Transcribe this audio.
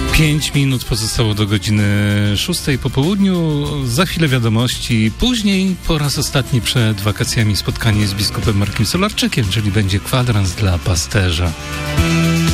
5 minut pozostało do godziny 6 po południu. Za chwilę wiadomości. Później po raz ostatni przed wakacjami spotkanie z biskupem Markiem Solarczykiem, czyli będzie kwadrans dla pasterza.